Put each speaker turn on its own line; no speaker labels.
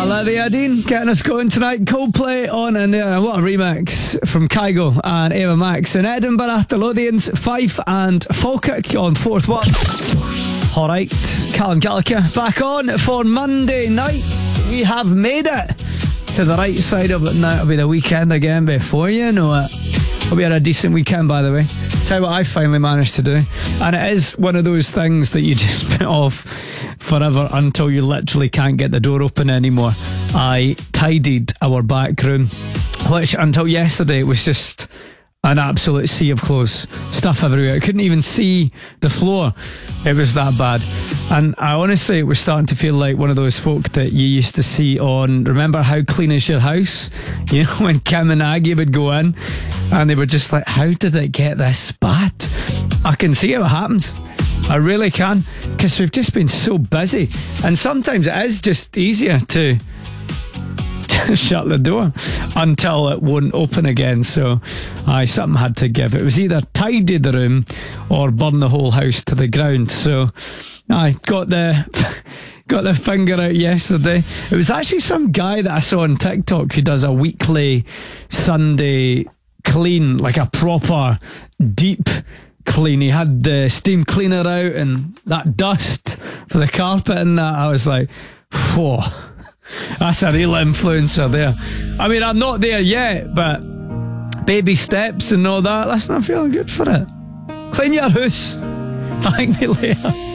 Olivia Dean getting us going tonight. Coldplay on in there. What a remix from Kygo and Ava Max in Edinburgh. The Lothians, Fife and Falkirk on fourth one. Alright, Callum Gallagher back on for Monday night. We have made it to the right side of it now. It'll be the weekend again before you know it. Hope you had a decent weekend, by the way. Tell you what I finally managed to do. And it is one of those things that you just put off forever until you literally can't get the door open anymore. I tidied our back room, which until yesterday was just an absolute sea of clothes. Stuff everywhere. I couldn't even see the floor. It was that bad. And I honestly was starting to feel like one of those folk that you used to see on, remember How Clean Is Your House? You know, when Kim and Aggie would go in and they were just like, how did it get this bad? I can see how it happens. I really can, because we've just been so busy. And sometimes it is just easier to shut the door until it won't open again. So something had to give. It was either tidy the room or burn the whole house to the ground. So I got the finger out yesterday. It was actually some guy that I saw on TikTok who does a weekly Sunday clean, like a proper deep clean. He had the steam cleaner out and that dust for the carpet and that. I was like, whoa, that's a real influencer there. I mean, I'm not there yet, but baby steps and all that. Listen, I'm feeling good for it. Clean your house. Thank me later.